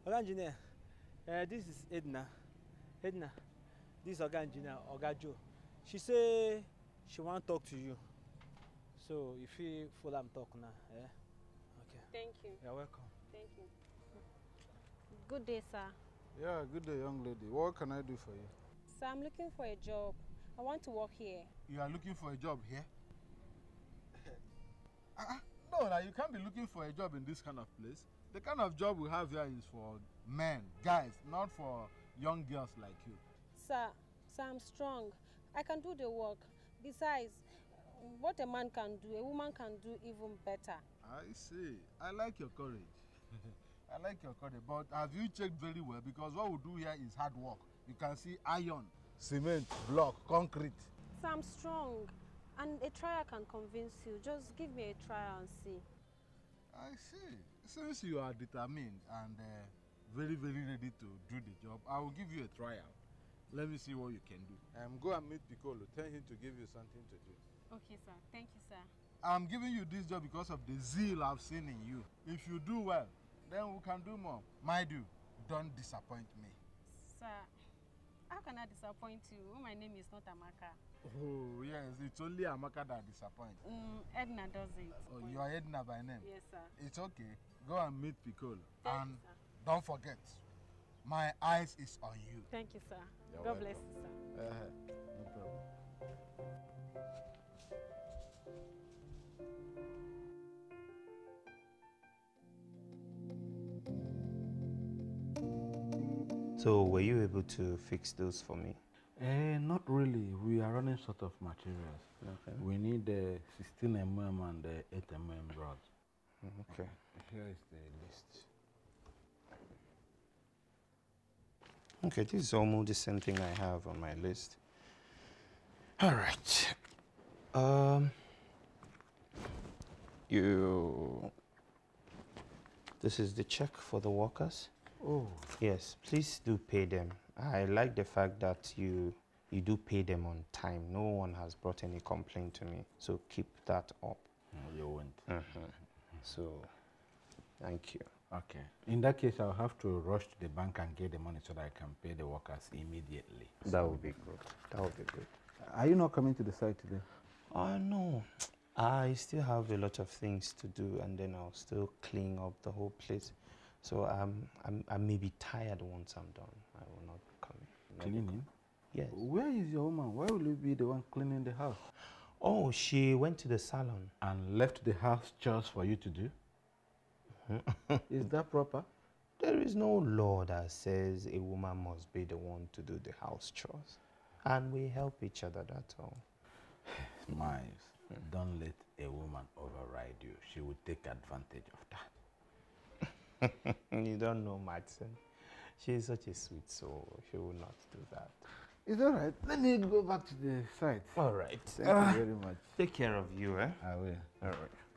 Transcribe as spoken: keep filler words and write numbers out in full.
Oga engineer, uh, this is Edna. Edna, this is Oga engineer, Oga Joe. She say she want to talk to you. So if you full am talk now, eh? Okay. Thank you. You're welcome. Thank you. Good day, sir. Yeah, good day, young lady. What can I do for you? Sir, I'm looking for a job. I want to work here. You are looking for a job here? uh, no, now you can't be looking for a job in this kind of place. The kind of job we have here is for men, guys, not for young girls like you. Sir, sir, I'm strong. I can do the work. Besides, what a man can do, a woman can do even better. I see. I like your courage. I like your courage. But have you checked very well? Because what we do here is hard work. You can see iron, cement, block, concrete. Sir, I'm strong. And a trial can convince you. Just give me a trial and see. I see. Since you are determined and uh, very, very ready to do the job, I will give you a trial. Let me see what you can do. Um, go and meet Piccolo. Tell him to give you something to do. Okay, sir. Thank you, sir. I'm giving you this job because of the zeal I've seen in you. If you do well, then we can do more. Mind you, don't disappoint me. Sir, how can I disappoint you when my name is not Amaka? Oh, yes, it's only Amaka that disappoints. Mm, Edna does it. Oh, you are Edna by name? Yes, sir. It's okay. Go and meet Piccolo. Thank and you, sir. Don't forget, my eyes is on you. Thank you, sir. You're God welcome. bless you, sir. Uh, no problem. So were you able to fix those for me? Eh, not really. We are running short of materials. Okay. We need the sixteen millimeter and the eight millimeter rods. Okay. Here is the list. Okay, this is almost the same thing I have on my list. All right. Um, you. This is the check for the workers. Oh. Yes, please do pay them. I like the fact that you you do pay them on time. No one has brought any complaint to me, so keep that up. No, you won't. Mm-hmm. So, thank you. Okay. In that case, I'll have to rush to the bank and get the money so that I can pay the workers immediately. That would be good. That would be good. Are you not coming to the site today? Oh, no. I still have a lot of things to do, and then I'll still clean up the whole place. So um, I'm, I may be tired once I'm done. I will not be coming. Not Cleaning? be com yes. Where is your woman? Why will you be the one cleaning the house? Oh, she went to the salon. And left the house chores for you to do? Is that proper? There is no law that says a woman must be the one to do the house chores. And we help each other, that's all. Miles, mm. Don't let a woman override you. She will take advantage of that. You don't know Madsen. She is such a sweet soul. She will not do that. It's all right. Let me go back to the site. All right. Thank uh, you very much. Take care of you, eh? I will. All right.